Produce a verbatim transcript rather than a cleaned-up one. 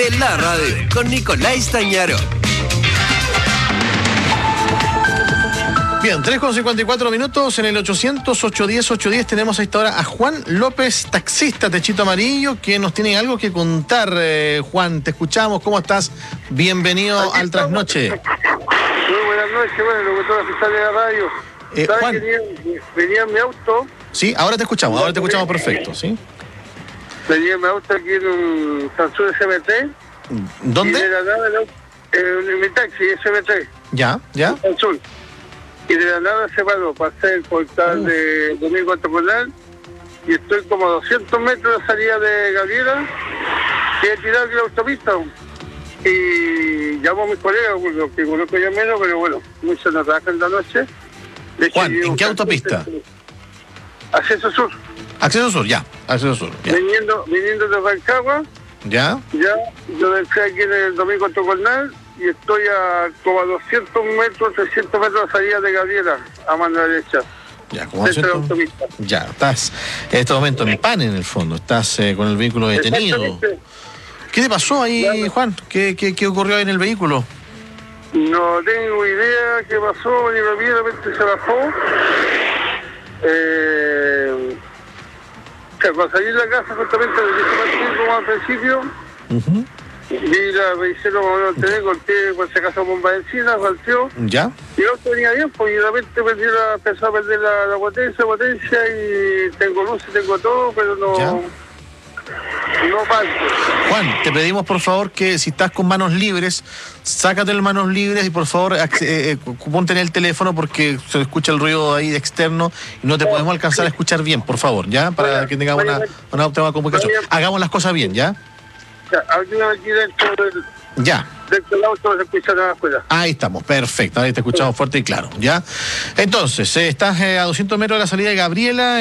En la radio, con Nicolás Stagnaro. Bien, tres con cincuenta y cuatro minutos en el ochocientos, ochocientos diez, ochocientos diez tenemos a esta hora a Juan López, taxista Techito Amarillo, que nos tiene algo que contar. Eh, Juan, te escuchamos, ¿cómo estás? Bienvenido Aquí al Trasnoche. Muy buenas noches, bueno, locutor oficial de la radio. Eh, ¿Sabes Juan. que venía, venía en mi auto? Sí, ahora te escuchamos, ahora te escuchamos perfecto, ¿sí? Venía en mi auto aquí en un Samsung S M T. Y de ¿Dónde? la nada, el auto- eh, en mi taxi S M T, Ya, ya. Samsung. Y de la nada se paró, pasé el portal Uf. de Domingo Antoconal y estoy como a doscientos metros de salida de Gabriela y he tirado aquí la autopista. Y llamo a mis colegas, los que conozco ya menos, pero bueno, muchos no trabajan en la noche. De hecho, Juan, yo- ¿en qué autopista? Acceso Sur. Acceso Sur, ya, Acceso Sur, ya. Viniendo, viniendo de Rancagua, ¿Ya? ya, yo dejé aquí en el Domingo Antoconal y estoy a como a doscientos metros, trescientos metros de salida de Gabriela, a mano derecha. Ya, como Dentro de la doscientos. autopista. Ya, estás en este momento en pan en el fondo, estás eh, con el vehículo detenido. Exactamente. ¿Qué te pasó ahí, Claro. Juan? ¿Qué, qué, qué ocurrió ahí en el vehículo? No tengo idea qué pasó, ni lo vi, de repente se bajó. Eh, o sea, cuando salí de la casa, justamente le dije Martín, como al principio, Ujú. vi la revisé como no tenía, corté por si acaso bomba de encina, falteó. ¿Ya? Y el auto venía bien, pues y de repente perdí la, empezó a perder la, la potencia, potencia, y tengo luces, tengo todo, pero no, ¿Ya? no parte. Juan, te pedimos por favor que si estás con manos libres, sácate las manos libres y por favor acce- eh, eh, ponte en el teléfono porque se escucha el ruido ahí de externo y no te podemos alcanzar a escuchar bien, por favor, ¿ya? Para Vaya, que tengamos vaya, una, vaya. una óptima comunicación. Vaya. Hagamos las cosas bien, ¿ya? O sea, alguien aquí dentro del, Ya. dentro del auto se escucha nada afuera. Ahí estamos, perfecto, ahí te escuchamos fuerte y claro, ¿ya? Entonces, eh, estás eh, a doscientos metros de la salida de Gabriela.